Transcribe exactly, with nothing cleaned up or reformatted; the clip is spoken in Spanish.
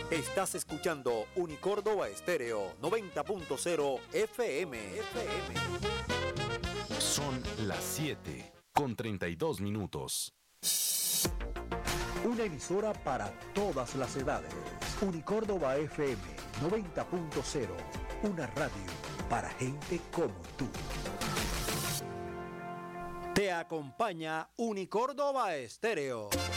Estás escuchando Unicórdoba Estéreo noventa punto cero F M. F M. Son las siete con treinta y dos minutos. Una emisora para todas las edades. Unicórdoba F M noventa punto cero. Una radio para gente como tú. Te acompaña Unicórdoba Estéreo.